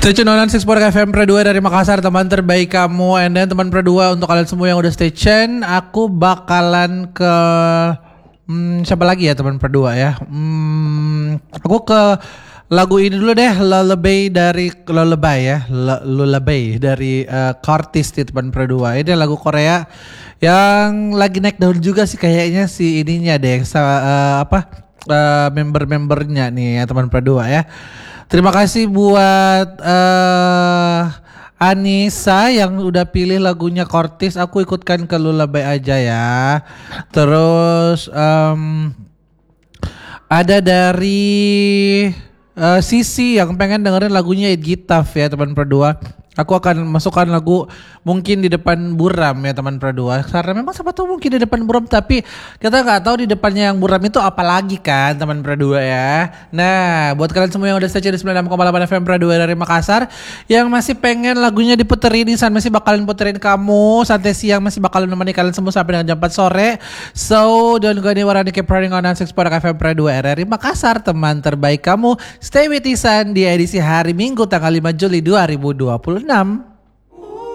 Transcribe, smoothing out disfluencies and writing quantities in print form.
Stay tune on 6.4 FM Pro 2 dari Makassar, teman terbaik kamu. And then teman Pro 2, untuk kalian semua yang udah stay tune, aku bakalan ke siapa lagi ya teman Pro 2 ya. Aku ke lagu ini dulu deh, Lullaby dari Curtis di teman Pro 2. Ini lagu Korea yang lagi naik daun juga sih kayaknya si ininya deh, member-membernya nih ya teman Pro 2 ya. Terima kasih buat Anissa yang udah pilih lagunya Curtis. Aku ikutkan ke Lullaby aja ya. Terus ada dari Sisi yang pengen dengerin lagunya It Gitaf ya teman Pro 2. Aku akan masukkan lagu mungkin di depan Buram ya teman Pro 2. Karena memang siapa tahu mungkin di depan Buram, tapi kita nggak tahu di depannya yang Buram itu apa lagi kan teman Pro 2 ya. Nah, buat kalian semua yang udah stay di 96,8 FM Pro 2 dari Makassar, yang masih pengen lagunya diputerin di sana, masih bakalan puterin kamu santai siang, masih bakalan menemani kalian semua sampai dengan jam 4 sore. So don't go anywhere and keep running on 6.4 FM Pro 2 RRI Makassar, teman terbaik kamu. Stay with Isan di edisi hari Minggu tanggal 5 Juli 2026.